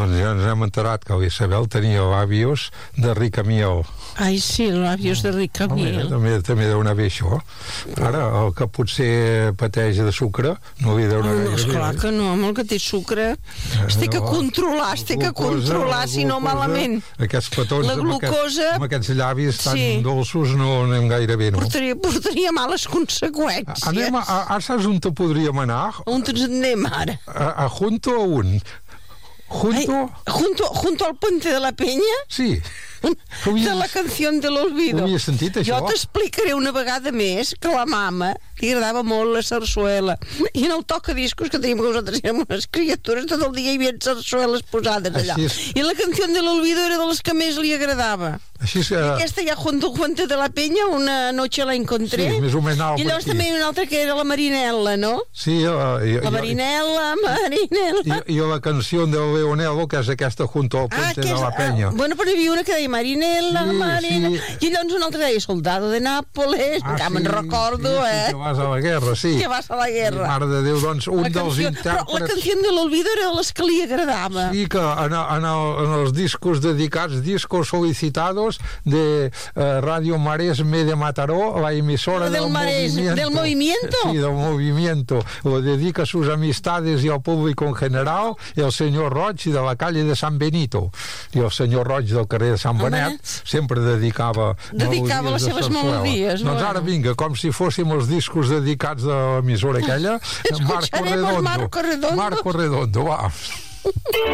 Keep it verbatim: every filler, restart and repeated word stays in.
Doncs ja ens hem enterat que l'Isabel tenia l'àvios de Ricamiel. Ai, sí, l'àvios de Ricamiel. També, també deu anar bé això. Ara, el que potser pateix de sucre no li deu anar no, gaire bé. Esclar que no, amb el que té sucre es té que controlar, es té que controlar, si no malament. Aquests petons la glucosa, amb, aquests, amb aquests llavis tan sí. dolços no anem gaire bé, no? Portaria, portaria males conseqüències. Anem a, a, saps on te podríem anar? On ens anem ara? A, a Junto a un. Junto... Ai, junto, junto al puente de la Peña? Sí. De la canció de l'Olvido. Ho havia sentit, això? Jo t'explicaré una vegada més que la mama li agradava molt la sarsuela. I en el tocadiscos que teníem, que nosaltres érem unes criatures, tot el dia hi havia sarsueles posades allà. És... I la canció de l'Olvido era de les que més li agradava. Així és que... I aquesta ja, Junto Junto de la Peña, una noche la encontré. Sí, més o menys I llavors també hi ha una altra que era la Marinella, no? Sí. Uh, i, la Marinella, Marinella. I, i la canció de Leonello, que és aquesta Junto al puente ah, de la Peña. Uh, bueno, però hi havia una que deia Marinella, sí, Marinella. Sí. I llavors una altra deia Soldado de Nápoles. Ah, que sí, me'n recordo, sí, eh? Sí, que vas a la guerra, sí. Que vas a la guerra. I, mare de Déu, doncs, un la dels canció, intèrprets... Però la canció de l'Olvido era de les que li agradava. Sí, que en, en, el, en els discos dedicats, discos solicitados de eh, Radio Maresme de Mataró, la emisora del, del Maresme, movimiento. ¿Del movimiento? Sí, del movimiento. Lo dedica a sus amistades y al público en general, y el senyor Roig de la calle de San Benito. I el senyor Roig del carrer de Sant Benet sempre dedicava dedicava les seves melodies. Doncs bueno. ara vinga, com si fóssim els discos dedicats de l'emissora aquella, Marco Redondo. Marco Redondo. Marco Redondo, va.